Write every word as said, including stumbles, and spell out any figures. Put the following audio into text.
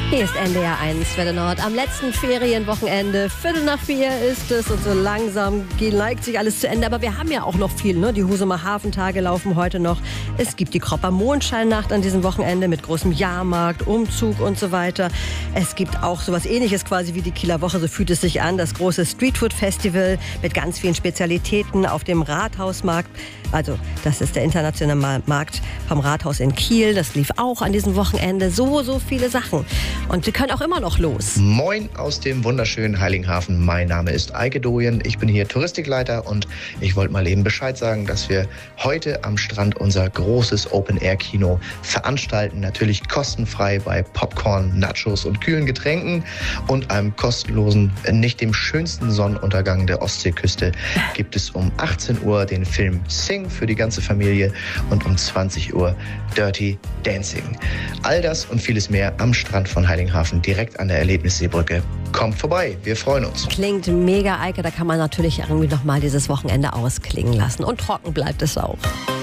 Hier ist N D R eins, Welle Nord. Am letzten Ferienwochenende, Viertel nach vier ist es und so langsam neigt sich alles zu Ende. Aber wir haben ja auch noch viel, ne? Die Husumer Hafentage laufen heute noch. Es gibt die Kropper Mondscheinnacht an diesem Wochenende mit großem Jahrmarkt, Umzug und so weiter. Es gibt auch sowas Ähnliches quasi wie die Kieler Woche, so fühlt es sich an. Das große Streetfood-Festival mit ganz vielen Spezialitäten auf dem Rathausmarkt. Also das ist der internationale Markt vom Rathaus in Kiel. Das lief auch an diesem Wochenende. So, so viele Sachen. Und sie können auch immer noch los. Moin aus dem wunderschönen Heiligenhafen. Mein Name ist Eike Doyen. Ich bin hier Touristikleiter und ich wollte mal eben Bescheid sagen, dass wir heute am Strand unser großes Open-Air-Kino veranstalten. Natürlich kostenfrei bei Popcorn, Nachos und kühlen Getränken und einem kostenlosen, nicht dem schönsten Sonnenuntergang der Ostseeküste, gibt es um achtzehn Uhr den Film Sing für die ganze Familie und um zwanzig Uhr Dirty Dancing. All das und vieles mehr am Strand von Heiligenhafen, direkt an der Erlebnisseebrücke. Kommt vorbei, wir freuen uns. Klingt mega, Eike, da kann man natürlich irgendwie noch mal dieses Wochenende ausklingen lassen. Und trocken bleibt es auch.